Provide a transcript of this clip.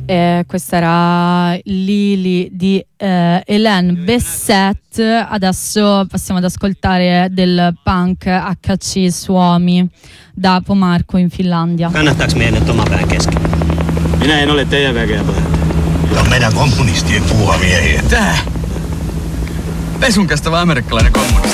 Questa era Lili di Hélène Besset. Adesso passiamo ad ascoltare del punk HC Suomi da Pomarco in Finlandia. Kannattaako meidän nyt oman pään kesken? Minä en ole teidän väkeä pojat. Se on meidän kommunistien puuhamiehiä. Tää? Pesun kestävä amerikkalainen kommunisti.